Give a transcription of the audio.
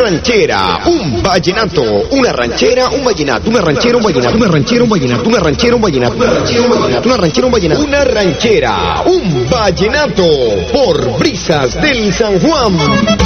ranchera, un vallenato, una ranchera, un vallenato, una ranchera, un vallenato, una ranchera, un vallenato, una ranchera, un vallenato, una ranchera, un vallenato, una ranchera, un vallenato, una ranchera, un vallenato, por Brisas del San Juan.